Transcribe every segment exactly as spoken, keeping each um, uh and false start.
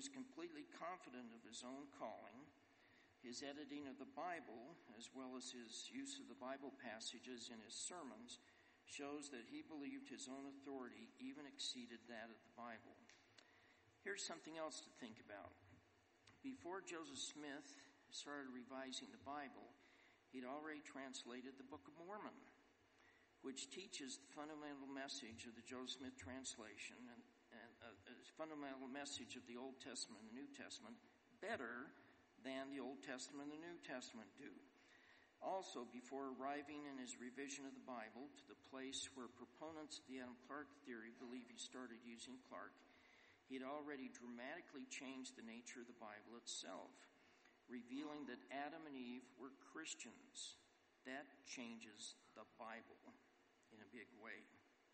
was completely confident of his own calling. His editing of the Bible, as well as his use of the Bible passages in his sermons, shows that he believed his own authority even exceeded that of the Bible. Here's something else to think about. Before Joseph Smith started revising the Bible, he'd already translated the Book of Mormon, which teaches the fundamental message of the Joseph Smith translation and, and uh, a fundamental message of the Old Testament and the New Testament better than the Old Testament and the New Testament do. Also, before arriving in his revision of the Bible to the place where proponents of the Adam Clarke theory believe he started using Clarke, he had already dramatically changed the nature of the Bible itself, revealing that Adam and Eve were Christians. That changes the Bible in a big way,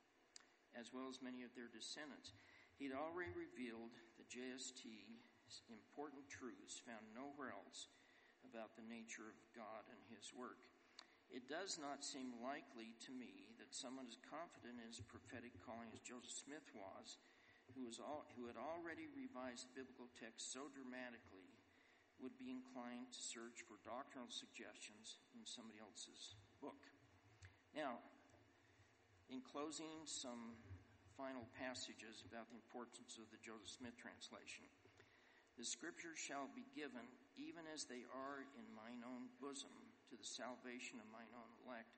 as well as many of their descendants. He'd already revealed the J S T's important truths found nowhere else about the nature of God and his work. It does not seem likely to me that someone as confident in his prophetic calling as Joseph Smith was, who was all, who had already revised the biblical text so dramatically, would be inclined to search for doctrinal suggestions in somebody else's book. Now, in closing, some final passages about the importance of the Joseph Smith translation. The scriptures shall be given, even as they are in mine own bosom, to the salvation of mine own elect.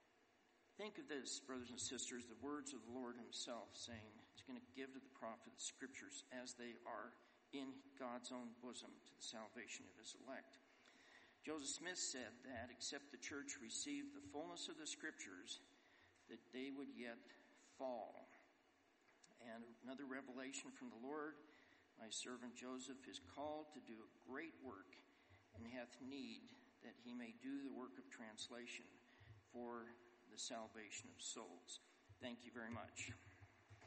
Think of this, brothers and sisters, the words of the Lord himself saying he's going to give to the prophet the scriptures as they are in God's own bosom to the salvation of his elect. Joseph Smith said that except the church received the fullness of the scriptures, that they would yet fall. And another revelation from the Lord, my servant Joseph is called to do a great work and hath need that he may do the work of translation for the salvation of souls. Thank you very much.